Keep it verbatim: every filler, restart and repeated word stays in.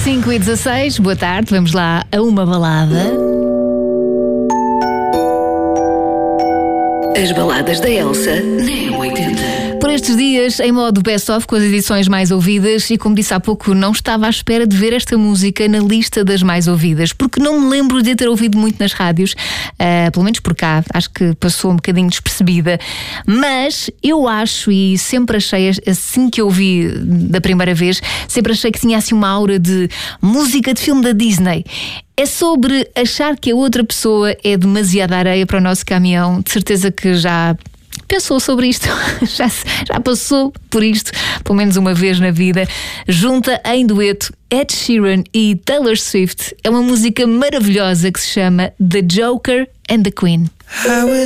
cinco e dezasseis, boa tarde, vamos lá a uma balada. As baladas da Elsa na M oitenta. Por estes dias, em modo best-of, com as edições mais ouvidas, e como disse há pouco, não estava à espera de ver esta música na lista das mais ouvidas, porque não me lembro de ter ouvido muito nas rádios, uh, pelo menos por cá, acho que passou um bocadinho despercebida. Mas eu acho, e sempre achei, assim que eu ouvi da primeira vez, sempre achei que tinha assim uma aura de música de filme da Disney. É sobre achar que a outra pessoa é demasiada areia para o nosso caminhão. De certeza que já pensou sobre isto, já, já passou por isto, pelo menos uma vez na vida. Junta em dueto Ed Sheeran e Taylor Swift. É uma música maravilhosa que se chama The Joker and the Queen.